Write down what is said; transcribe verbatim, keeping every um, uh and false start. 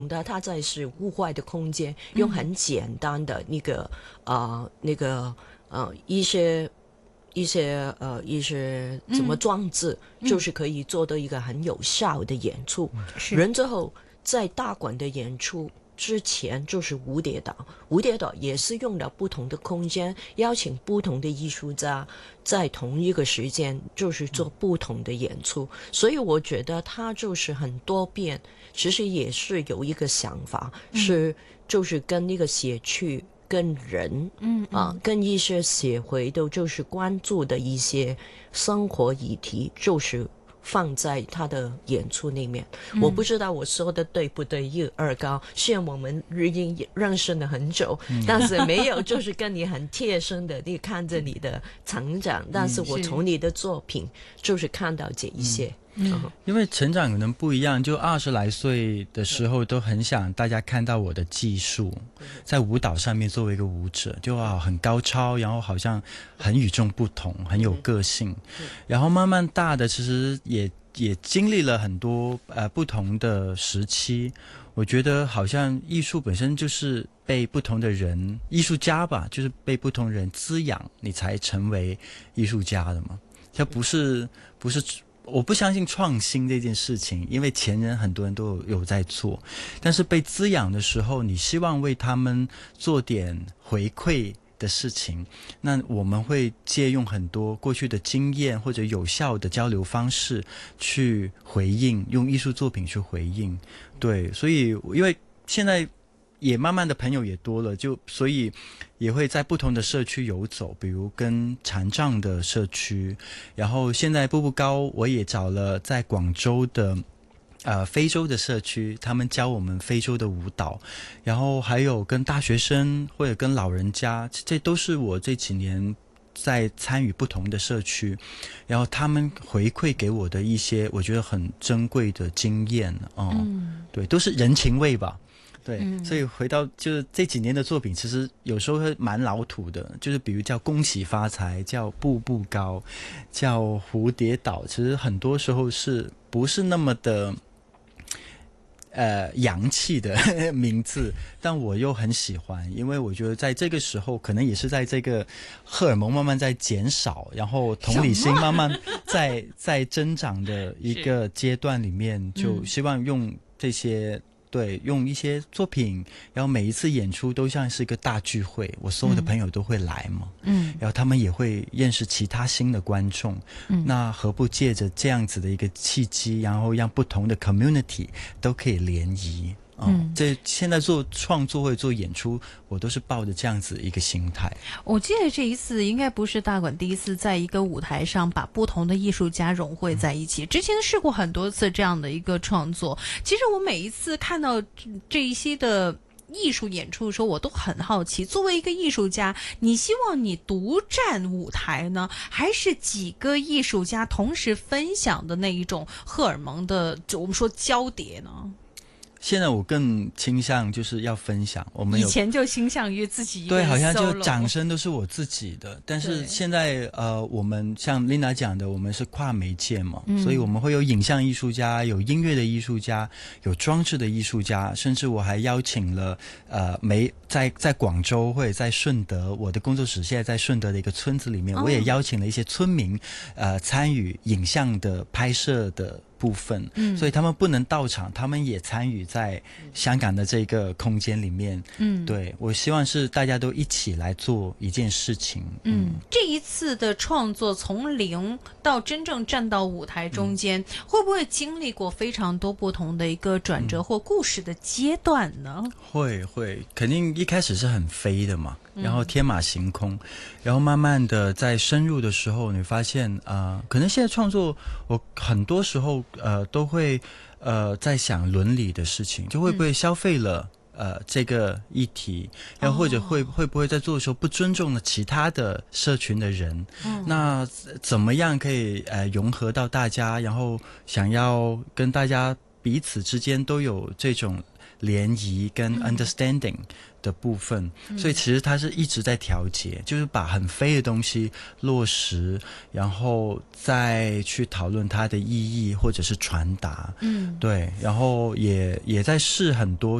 的，它在是户外的空间，用很简单的那个呃那个呃一些一些呃一些怎么装置， 嗯、 就是可以做到一个很有效的演出。 是然之后在大馆的演出之前就是蝴蝶岛，蝴蝶岛也是用了不同的空间，邀请不同的艺术家在同一个时间就是做不同的演出，所以我觉得它就是很多变。其实也是有一个想法， 嗯、 是就是跟那个社区跟人， 嗯啊，跟一些社会都就是关注的一些生活议题，就是放在他的演出里面。 嗯、 我不知道我说的对不对，叶二高，虽然我们已经认识了很久，嗯、但是没有就是跟你很贴身的你看着你的成长，但是我从你的作品就是看到这一些。 嗯，因为成长可能不一样，就二十来岁的时候都很想大家看到我的技术，在舞蹈上面作为一个舞者就啊很高超，然后好像很与众不同，很有个性。然后慢慢大的其实也也经历了很多呃不同的时期，我觉得好像艺术本身就是被不同的人，艺术家吧，就是被不同人滋养，你才成为艺术家的嘛。它不是不是。我不相信创新这件事情，因为前人很多人都有有在做，但是被滋养的时候，你希望为他们做点回馈的事情，那我们会借用很多过去的经验或者有效的交流方式去回应，用艺术作品去回应。对，所以因为现在也慢慢的朋友也多了，就所以也会在不同的社区游走，比如跟残障的社区，然后现在步步高我也找了在广州的呃非洲的社区，他们教我们非洲的舞蹈，然后还有跟大学生或者跟老人家，这都是我这几年在参与不同的社区，然后他们回馈给我的一些我觉得很珍贵的经验、嗯嗯、对，都是人情味吧。对、嗯，所以回到就是这几年的作品，其实有时候会蛮老土的，就是比如叫恭喜发财，叫步步高，叫蝴蝶岛，其实很多时候是不是那么的呃洋气的名字，但我又很喜欢，因为我觉得在这个时候，可能也是在这个荷尔蒙慢慢在减少，然后同理心慢慢在在增长的一个阶段里面，就希望用这些。对，用一些作品，然后每一次演出都像是一个大聚会，我所有的朋友都会来嘛，嗯，然后他们也会认识其他新的观众，嗯，那何不借着这样子的一个契机，然后让不同的 community 都可以联谊。嗯，这现在做创作或者做演出，我都是抱着这样子一个心态。 我记得这一次应该不是大馆第一次在一个舞台上把不同的艺术家融汇在一起，之前试过很多次这样的一个创作。其实我每一次看到这一些的艺术演出的时候，我都很好奇，作为一个艺术家，你希望你独占舞台呢，还是几个艺术家同时分享的那一种荷尔蒙的，就我们说交叠呢？ 现在我更倾向就是要分享，我们有以前就倾向于自己一个人 solo， 对，好像就掌声都是我自己的。但是现在呃，我们像 Linda 讲的，我们是跨媒介嘛、嗯，所以我们会有影像艺术家，有音乐的艺术家，有装置的艺术家，甚至我还邀请了呃媒在在广州或者在顺德，我的工作室现在在顺德的一个村子里面，哦、我也邀请了一些村民呃参与影像的拍摄的部分、嗯、所以他们不能到场，他们也参与在香港的这个空间里面。嗯，对，我希望是大家都一起来做一件事情。 嗯，嗯这一次的创作从零到真正站到舞台中间、嗯、会不会经历过非常多不同的一个转折或故事的阶段呢？ 嗯、会会肯定一开始是很飞的嘛，然后天马行空、嗯、然后慢慢的在深入的时候你发现啊、呃，可能现在创作我很多时候呃都会呃在想伦理的事情，就会不会消费了、嗯、呃这个议题，然后或者会、哦、会不会在做的时候不尊重了其他的社群的人、嗯、那怎么样可以呃融合到大家，然后想要跟大家彼此之间都有这种联谊跟 understanding 的部分，嗯、所以其实它是一直在调节，就是把很飞的东西落实，然后再去讨论它的意义或者是传达，嗯，对，然后也也在试很多